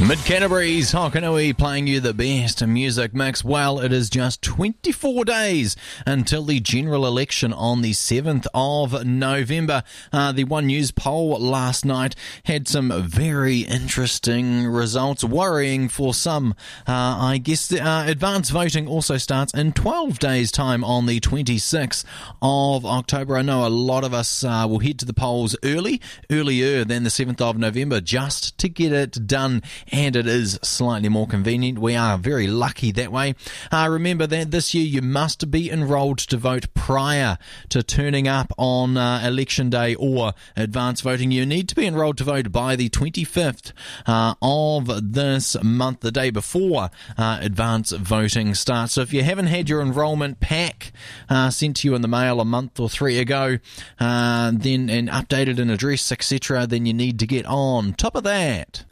Mid-Canterbury's Hokanui playing you the best music mix. Well, it is just 24 days until the general election on the 7th of November. The One News poll last night had some very interesting results, worrying for some. I guess advance voting also starts in 12 days' time on the 26th of October. I know a lot of us will head to the polls earlier than the 7th of November, just to get it done. And it is slightly more convenient. We are very lucky that way. Remember that this year you must be enrolled to vote prior to turning up on election day or advance voting. You need to be enrolled to vote by the 25th of this month, the day before advance voting starts. So if you haven't had your enrolment pack sent to you in the mail a month or 3 ago, then and updated an address, etc., then you need to get on top of that.